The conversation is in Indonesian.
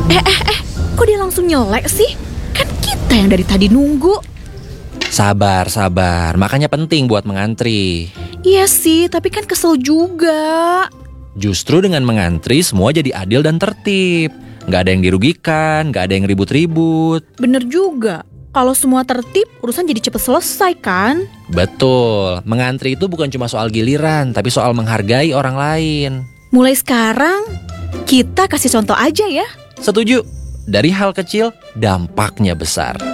Kok dia langsung nyelek sih? Kan kita yang dari tadi nunggu. Sabar, makanya penting buat mengantri. Iya sih, tapi kan kesel juga. Justru dengan mengantri semua jadi adil dan tertib. Nggak ada yang dirugikan, nggak ada yang ribut-ribut. Bener juga. Kalau semua tertib, urusan jadi cepet selesai kan? Betul, mengantri itu bukan cuma soal giliran, tapi soal menghargai orang lain. Mulai sekarang, kita kasih contoh aja ya. Setuju, dari hal kecil dampaknya besar.